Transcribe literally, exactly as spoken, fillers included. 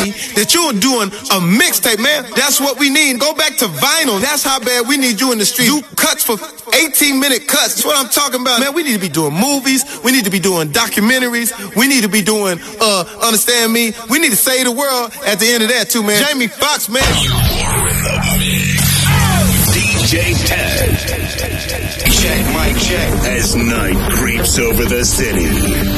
me that you're doing a mixtape, man. That's what we need. Go back to vinyl. That's how bad we need you in the street. Do cuts for eighteen minute cuts. That's what I'm talking about. Man, we need to be doing movies. We need to be doing documentaries. We need to be doing, uh, understand me? We need to save the world at the end of that too, man. Jamie Foxx, man. D J Ted. Check, mic check. As night creeps over the city.